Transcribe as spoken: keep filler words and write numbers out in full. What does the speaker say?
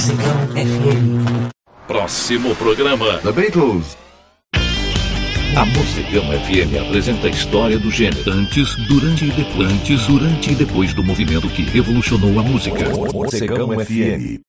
Mocegão F M. Próximo programa: The Beatles. A Mocegão F M apresenta a história do gênero antes, durante e depois, antes, durante e depois do movimento que revolucionou a música. Mocegão F M.